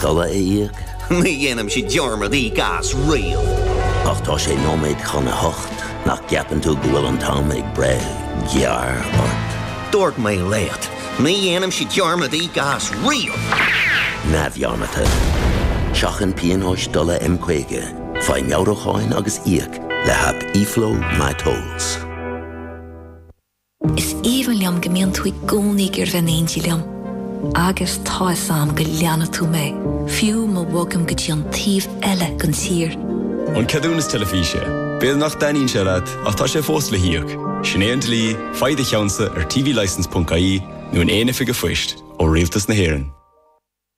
Dala íag? Ní dhéanam si dearmad í gas rial. Ach tá sé nóméid chuna hocht nach ceapan tú go bhfuil an tám ag bre gear ort. Dúirt mé léat. Ní dhéanam si dearmad í gas rial. Na bhearmata. Seachan píonóis dala M-Quaige. Fá meabhracháin agus íag le hap ífló my tolls. Is even liam gemeen tú gcónaí gur bhein liam. Agus tá sam go leanna tú mé. Fiú má bhagam go dtí an tíomh eile gan tír. An cadúnas telefíse. Béad nach daíonn se leat ach tá sé fós le hiíoch. Sinnéan lí, faide cheansa ar tvlicense.caí nó an éana fiige fuist ó rialtas na hÉireann.